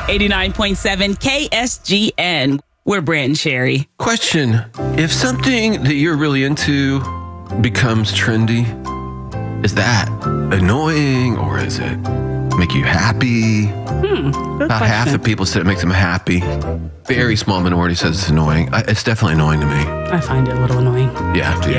89.7 KSGN. We're Brent and Sherry. Question. If something that you're really into becomes trendy, is that annoying or is it make you happy? About half the people said it makes them happy. Very small minority says it's annoying. It's definitely annoying to me. I find it a little annoying. Yeah, dude.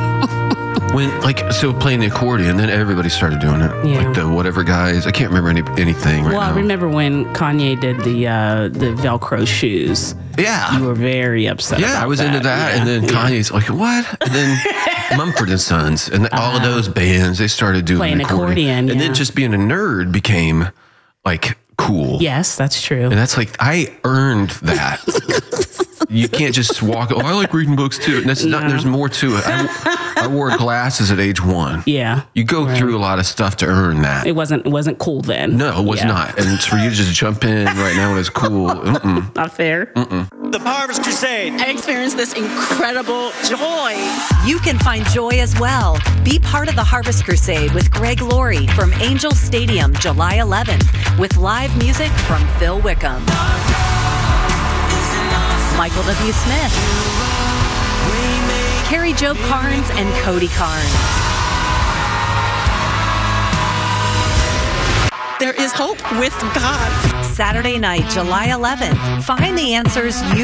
So playing the accordion, then everybody started doing it. Yeah. Like the whatever guys. I can't remember anything right now. Well, I remember when Kanye did the Velcro shoes. Yeah. You were very upset about I was that. into that. Yeah. And then Kanye's like, what? And then Mumford and Sons and all of those bands, they started doing Playing accordion, And then just being a nerd became like cool. Yes, that's true. And that's like, I earned that. You can't just walk, I like reading books too. And that's not, there's more to it. I wore glasses at age 1. Yeah. You go through a lot of stuff to earn that. It wasn't cool then. No, it was not. And it's for you to just jump in right now when it's cool. Not fair. The Harvest Crusade. I experienced this incredible joy. You can find joy as well. Be part of the Harvest Crusade with Greg Laurie from Angel Stadium, July 11th, with live music from Phil Wickham, Michael W. Smith, Carrie Jo Carnes, and Cody Carnes. There is hope with God. Saturday night, July 11th. Find the answers you